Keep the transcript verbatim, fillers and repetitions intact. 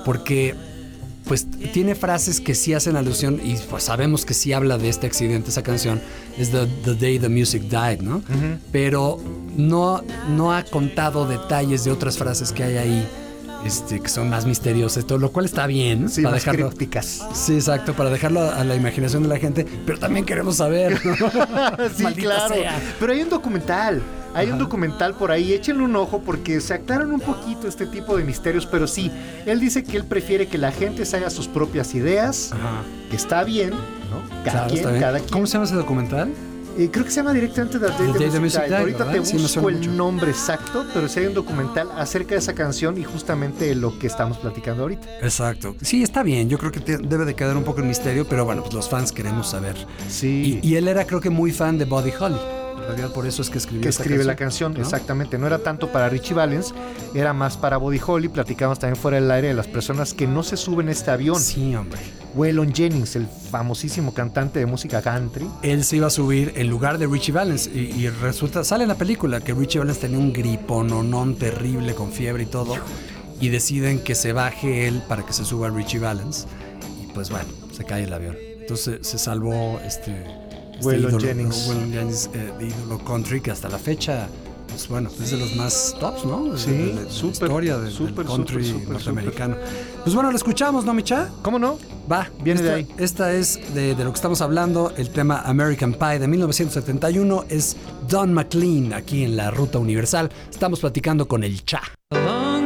porque pues tiene frases que sí hacen alusión y pues sabemos que sí habla de este accidente. Esa canción es the, the Day the Music Died, ¿no? Uh-huh. Pero no, no ha contado detalles de otras frases que hay ahí, este, que son más misteriosas, todo, lo cual está bien. Sí, para más dejarlo, crípticas. Sí, exacto, para dejarlo a, a la imaginación de la gente, pero también queremos saber, ¿no? Sí, claro. Sea. Pero hay un documental. Hay Ajá. un documental por ahí, échenle un ojo porque se aclaran un poquito este tipo de misterios, pero sí, él dice que él prefiere que la gente se haga sus propias ideas, Ajá. que está bien, ¿no? Cada, claro, quien, cada quien. ¿Cómo se llama ese documental? Eh, creo que se llama directamente The Day the, the, the Music Died. Ahorita ¿verdad? Te busco sí, el mucho. nombre exacto, pero sí hay un documental acerca de esa canción y justamente lo que estamos platicando ahorita. Exacto. Sí, está bien. Yo creo que te, debe de quedar un poco en misterio, pero bueno, pues los fans queremos saber. Sí. Y, y él era, creo que, muy fan de Buddy Holly. En realidad por eso es que escribió que escribe canción, la canción, ¿no? Exactamente, no era tanto para Richie Valens, era más para Buddy Holly. Platicamos también fuera del aire de las personas que no se suben a este avión. Sí, hombre. Waylon Jennings, el famosísimo cantante de música country, él se iba a subir en lugar de Richie Valens y, y resulta, sale en la película que Richie Valens tenía un gripononón terrible con fiebre y todo, y deciden que se baje él para que se suba Richie Valens y pues bueno, se cae el avión. Entonces se salvó este Este Waylon ídolo, Jennings, Waylon Jennings eh, de ídolo country, que hasta la fecha, pues bueno, es de los más tops, ¿no? Sí, de, de, de super, la historia de, super, del country super, super, norteamericano. Super. Pues bueno, lo escuchamos, ¿no, Micha? ¿Cómo no? Va, viene esta, de ahí. Esta es de, de lo que estamos hablando, el tema American Pie de mil novecientos setenta y uno, es Don McLean aquí en la Ruta Universal. Estamos platicando con el Cha.